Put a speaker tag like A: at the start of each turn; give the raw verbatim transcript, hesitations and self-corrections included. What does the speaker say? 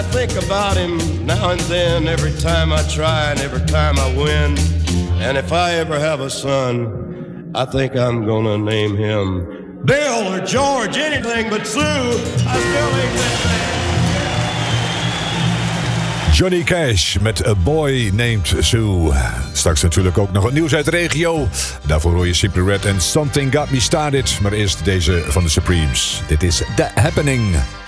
A: I think about him now and then, every time I try and every time I win. And if I ever have a son, I think I'm gonna name him Bill or George, anything but Sue. I still ain't that man.
B: Johnny Cash met A Boy Named Sue. Straks natuurlijk ook nog het nieuws uit de regio. Daarvoor hoor je Simply Red en Something Got Me Started. Maar eerst deze van de Supremes. Dit is The Happening.